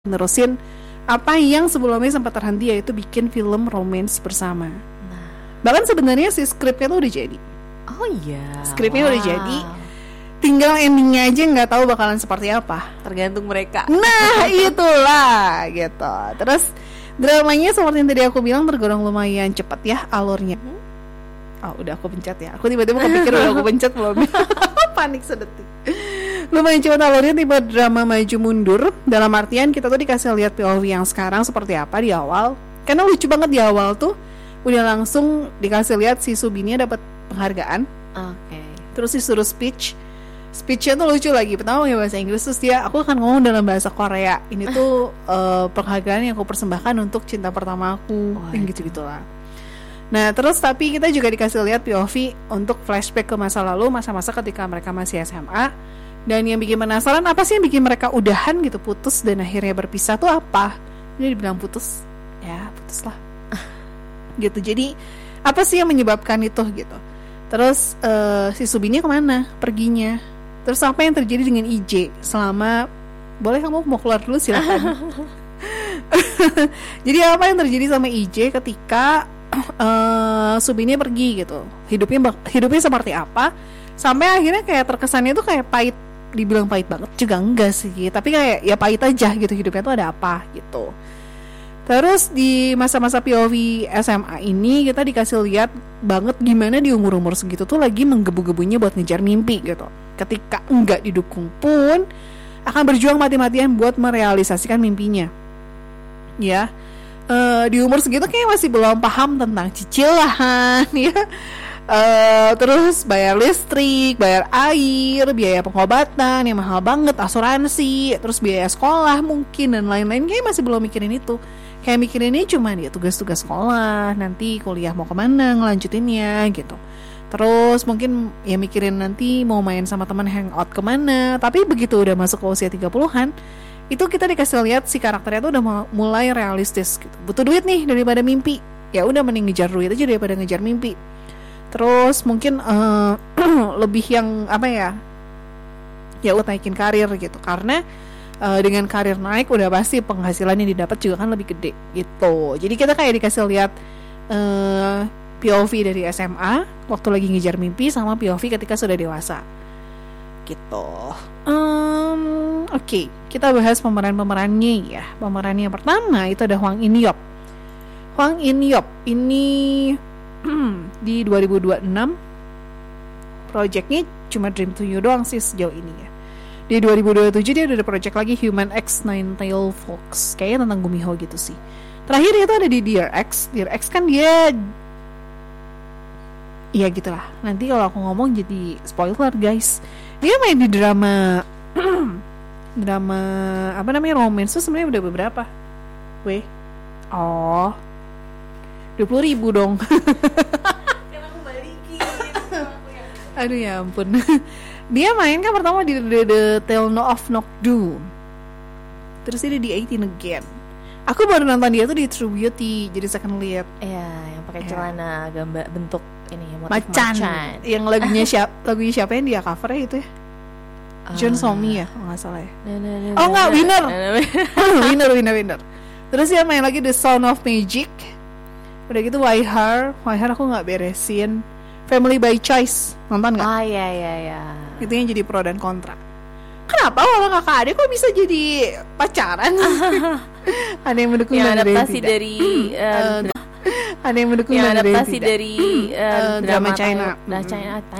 nerusin apa yang sebelumnya sempat terhenti, yaitu bikin film romance bersama. Bahkan sebenarnya si skripnya tuh udah jadi. Oh iya. Skripnya udah jadi. Tinggal endingnya aja nggak tahu bakalan seperti apa. Tergantung mereka. Nah itulah gitu. Terus dramanya seperti yang tadi aku bilang tergolong lumayan cepat ya alurnya. Oh udah aku pencet ya. Aku tiba-tiba kepikir udah aku pencet belum. Panik sedetik. Lumayan cepat alurnya, tipe drama maju mundur. Dalam artian kita tuh dikasih lihat POV yang sekarang seperti apa di awal. Karena lucu banget di awal tuh udah langsung dikasih lihat si Subinya dapat penghargaan. Oke. Terus disuruh Speechnya tuh lucu lagi. Pertama pakai bahasa Inggris, terus dia aku akan ngomong dalam bahasa Korea. Ini tuh penghargaan yang aku persembahkan untuk cinta pertama aku. Gitu-gitulah. Nah terus tapi kita juga dikasih lihat POV untuk flashback ke masa lalu, masa-masa ketika mereka masih SMA. Dan yang bikin penasaran, apa sih yang bikin mereka udahan gitu, putus dan akhirnya berpisah tuh apa? Dia dibilang putus, ya putus lah gitu. Jadi apa sih yang menyebabkan itu gitu. Terus si Subinya kemana perginya. Terus apa yang terjadi dengan IJ selama, boleh kamu mau keluar dulu silakan. Jadi apa yang terjadi sama IJ ketika Subinya pergi gitu. Hidupnya seperti apa? Sampai akhirnya kayak terkesannya tuh kayak pahit. Dibilang pahit banget juga enggak sih, tapi kayak ya pahit aja gitu, hidupnya tuh ada apa gitu. Terus di masa-masa POV SMA ini kita dikasih lihat banget gimana di umur-umur segitu tuh lagi menggebu-gebunya buat ngejar mimpi gitu. Ketika enggak didukung pun akan berjuang mati-matian buat merealisasikan mimpinya. Ya, di umur segitu kayak masih belum paham tentang cicilan ya. Terus bayar listrik, bayar air, biaya pengobatan yang mahal banget, asuransi, terus biaya sekolah mungkin dan lain-lain. Kayak masih belum mikirin itu. Kayak mikirin ini cuma ya tugas-tugas sekolah, nanti kuliah mau kemana ngelanjutinnya gitu. Terus mungkin ya mikirin nanti mau main sama teman hangout kemana. Tapi begitu udah masuk ke usia 30-an, itu kita dikasih lihat si karakternya tuh udah mulai realistis gitu. Butuh duit nih daripada mimpi. Ya udah mending ngejar duit aja daripada ngejar mimpi. Terus mungkin lebih yang apa ya naikin karir gitu. Karena dengan karir naik udah pasti penghasilan yang didapat juga kan lebih gede gitu. Jadi kita kayak dikasih lihat POV dari SMA waktu lagi ngejar mimpi sama POV ketika sudah dewasa gitu. Oke, kita bahas pemerannya ya. Pemerannya yang pertama itu ada Hwang In-yeop. Hwang In-yeop ini di 2026 projectnya cuma Dream to You doang sih sejauh ini ya. Di 2027 dia udah ada project lagi, Human X Nine-Tailed Fox, kayaknya tentang Gumiho gitu sih. Terakhir itu ada di Dear X kan dia ya gitulah. Nanti kalau aku ngomong jadi spoiler guys. Dia main di drama apa namanya romance tuh sebenarnya udah beberapa. 20.000 dong. Aduh ya ampun. Dia main kan pertama di The Tale of Nokdu. Terus dia di 18 Again. Aku baru nonton dia tuh di True Beauty, jadi second lead. Iya, yang pakai celana gambar bentuk ini macan. Yang lagunya siapa yang dia cover itu ya? John Somi ya, kalau nggak salah ya. Oh nggak, Winner. Terus dia main lagi The Sound of Magic. Udah gitu Why Her aku nggak beresin. Family by Choice, nonton nggak? Iya. Itu yang jadi pro dan kontra. Kenapa orang kakak adik kok bisa jadi pacaran? Ada yang mendukung dan ada yang tidak. Ada yang mendukung dan ada yang tidak. Adaptasi dari drama China.